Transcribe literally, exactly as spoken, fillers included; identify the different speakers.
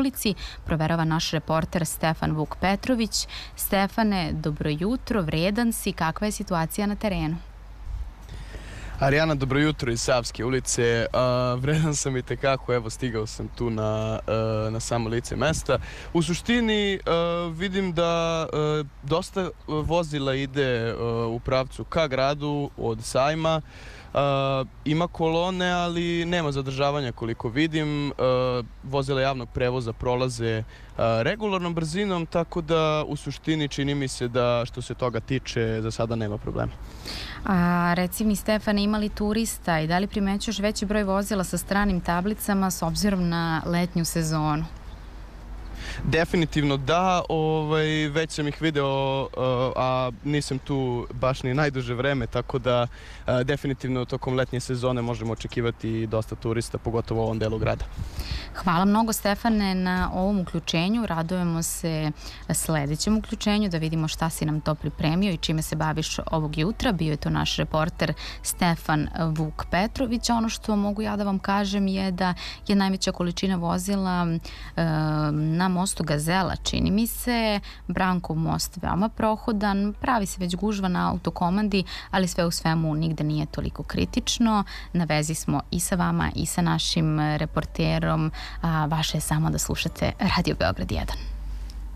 Speaker 1: ulici proverava naš reporter Stefan Vuk Petrović. Stefane, dobro jutro, vredan si, kakva je situacija na terenu?
Speaker 2: Arijana, dobro jutro iz Savske ulice. Uh, vredan sam i tekako, evo stigao sam tu na, uh, na samo lice mesta. U suštini uh, vidim da uh, dosta vozila ide uh, u pravcu ka gradu od sajma. Uh, ima kolone, ali nema zadržavanja koliko vidim. Uh, vozila javnog prevoza prolaze uh, regularnom brzinom, tako da u suštini čini mi se da što se toga tiče za sada nema problema.
Speaker 1: A reci mi, Stefane, ima li turista i da li primećuješ veći broj vozila sa stranim tablicama s obzirom na letnju sezonu?
Speaker 2: Definitivno da, ovaj, već sam ih video, uh, a nisam tu baš ni najduže vreme, tako da uh, definitivno tokom letnje sezone možemo očekivati dosta turista, pogotovo u ovom delu grada.
Speaker 1: Hvala mnogo, Stefane, na ovom uključenju. Radujemo se sledećem uključenju da vidimo šta si nam to pripremio i čime se baviš ovog jutra. Bio je to naš reporter Stefan Vuk Petrović. Ono što mogu ja da vam kažem je da je najveća količina vozila uh, na mostu Gazela, čini mi se. Brankov most veoma prohodan, pravi se već gužva na autokomandi, ali sve u svemu nigde nije toliko kritično. Na vezi smo i sa vama i sa našim reporterom, a vaše je samo da slušate Radio Beograd jedan.